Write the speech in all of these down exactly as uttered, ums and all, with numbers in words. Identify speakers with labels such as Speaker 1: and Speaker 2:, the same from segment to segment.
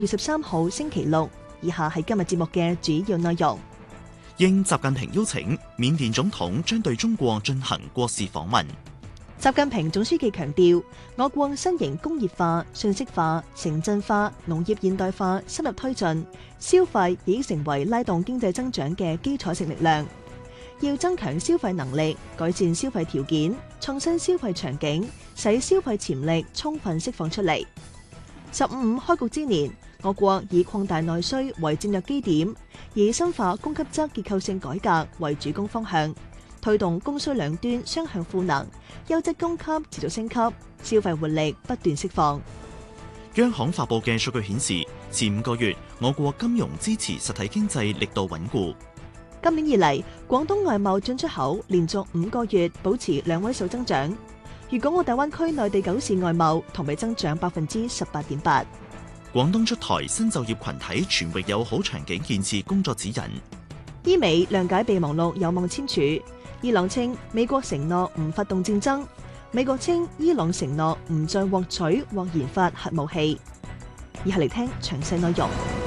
Speaker 1: 月十三號星期六，以下係今日節目嘅主要內容。
Speaker 2: 應習近平邀請，緬甸總統將對中國進行國事訪問。
Speaker 1: 習近平總書記強調，我國新型工業化、信息化、城鎮化、農業現代化深入推進，消費已成為拉動經濟增長嘅基礎性力量。要增強消費能力，改善消費條件，創新消費場景，使消費潛力充分釋放出嚟。十五五開局之年，我國以擴大內需為戰略基點，以深化供給側結構性改革為主攻方向，推動供需兩端雙向賦能，優質供給持續升級，消費活力不斷釋放。
Speaker 2: 央行發佈嘅數據顯示，前五個月我國金融支持實體經濟力度穩固。
Speaker 1: 今年以嚟，廣東外貿進出口連續五個月保持兩位數增長。粵港澳大灣區內地九市外貿同比增長百分之十八點八。
Speaker 2: 廣東出台新就業群體全域友好場景建設工作指引。
Speaker 1: 伊美諒解備忘錄有望簽署。伊朗稱美國承諾唔發動戰爭。美國稱伊朗承諾唔再獲取或研發核武器。以下嚟聽詳細內容。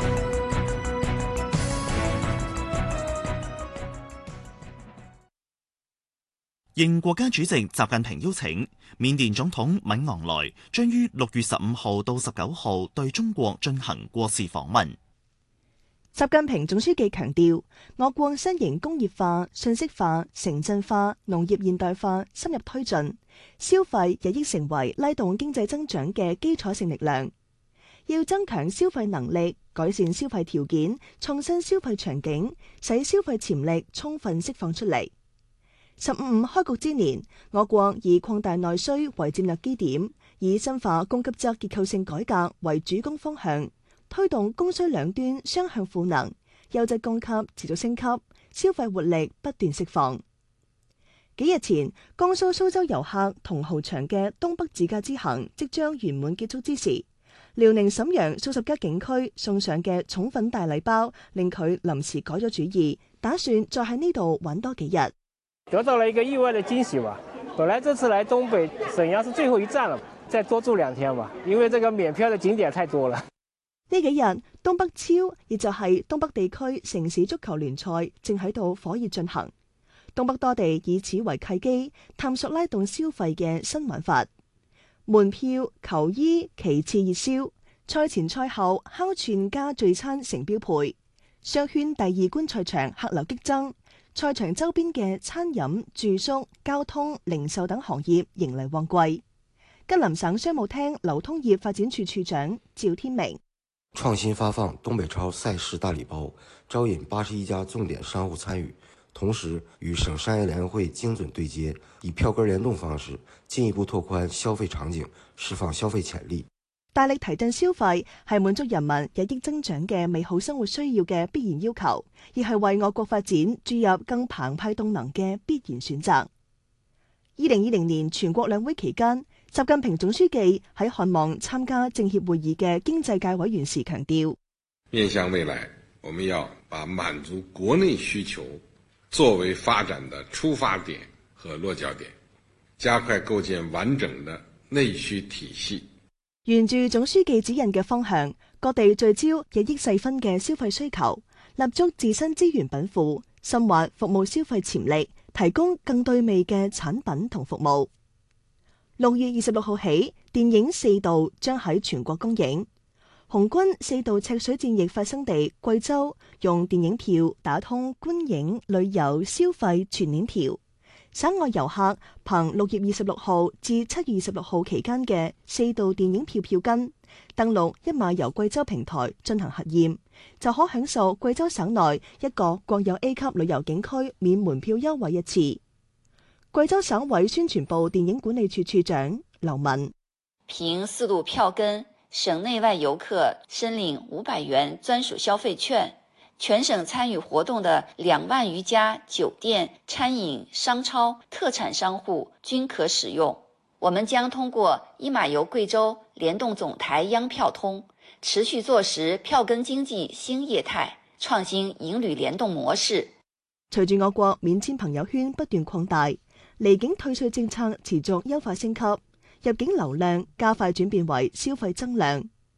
Speaker 2: 應國家主席習近平邀請，緬甸總統敏昂萊將於六月十五號到十九號對中國進行國事訪問。
Speaker 1: 習近平總書記強調，我國新型工業化、信息化、城鎮化、農業現代化深入推進，消費日益成為拉動經濟增長嘅基礎性力量。要增強消費能力，改善消費條件，創新消費場景，使消費潛力充分釋放出嚟。十五五開局之年，我國以擴大內需為戰略基點，以深化供給側結構性改革為主攻方向，推動供需兩端雙向賦能，優質供給持續升級，消費活力不斷釋放。幾日前，江蘇蘇州遊客同翱翔嘅東北自駕之行即將圓滿結束之時，遼寧瀋陽數十家景區送上嘅寵粉大禮包，令佢臨時改咗主意，打算再喺呢度玩多幾日。
Speaker 3: 得到了一個意外的驚喜吧。本來這次來東北瀋陽是最後一站了，再多住兩天吧，因為這個免票的景點太多了。
Speaker 1: 呢幾日東北超，亦就係東北地區城市足球聯賽正喺度火熱進行。東北多地以此為契機，探索拉動消費嘅新玩法。門票、球衣其次熱銷，賽前賽後烤串加聚餐成標配。商圈第二觀賽場客流激增。賽場周邊嘅餐飲、住宿、交通、零售等行業迎嚟旺季。吉林省商務廳流通業發展處處長趙天明：
Speaker 4: 創新發放東北超賽事大禮包，招引八十一家重點商戶參與，同時與省商業聯會精準對接，以票根聯動方式進一步拓寬消費場景，釋放消費潛力。
Speaker 1: 大力提振消費係滿足人民日益增長嘅美好生活需要嘅必然要求，亦係為我國發展注入更澎湃動能嘅必然選擇。二零二零年全國兩會期間，習近平總書記喺看望參加政協會議嘅經濟界委員時強調：
Speaker 5: 面向未來，我們要把滿足國內需求作為發展的出發點和落腳點，加快構建完整的內需體系。
Speaker 1: 沿住總書記指引嘅方向，各地聚焦日益細分嘅消費需求，立足自身資源稟賦，深挖服務消費潛力，提供更對味嘅產品同服務。六月二十六號起，電影《四渡》將喺全國公映。紅軍四渡赤水戰役發生地貴州，用電影票打通觀影、旅遊、消費全鏈條。省外遊客憑六月二十六號至七月二十六號期間嘅四渡電影票票根，登錄一馬遊貴州平台進行核驗，就可享受貴州省內一個國有 A 級旅遊景區免門票優惠一次。貴州省委宣傳部電影管理處處長劉文：
Speaker 6: 憑四渡票根，省內外遊客申領五百元專屬消費券。全省參與活動的兩萬餘家酒店、餐飲、商超、特產商戶均可使用。我們將通過一馬遊貴州聯動總台央票通，持續做實票根經濟新業態，創新影旅聯動模式。
Speaker 1: 隨住我國免簽朋友圈不斷擴大，離境退稅政策持續優化升級，入境流量加快轉變為消費增量。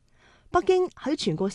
Speaker 1: 北京喺全國